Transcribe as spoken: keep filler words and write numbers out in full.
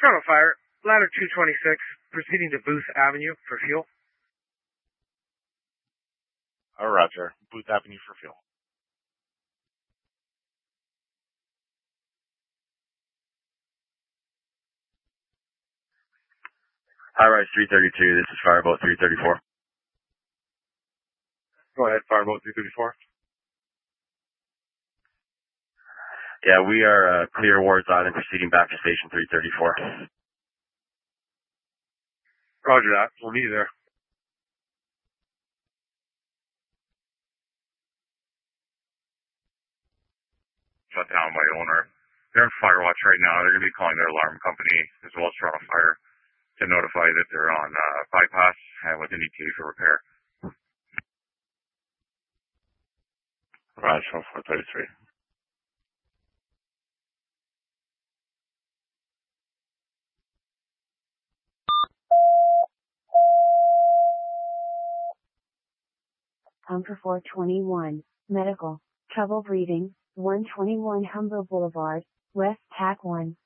Toronto Fire, ladder two twenty-six, proceeding to Booth Avenue for fuel. Oh, roger. Booth Avenue for fuel. High Rise three thirty-two, this is Fireboat three thirty-four. Go ahead, Fireboat three thirty-four. Yeah, we are uh, clear Wards Island, proceeding back to Station three thirty-four. Roger that. We'll meet you there. Shut down by owner. They're in Firewatch right now. They're going to be calling their alarm company as well as Toronto Fire to notify that they're on uh, bypass and with an E T A for repair. Roger, four thirty-three. Humber four twenty-one, medical, trouble breathing, one twenty-one Humber Boulevard, West Tac one.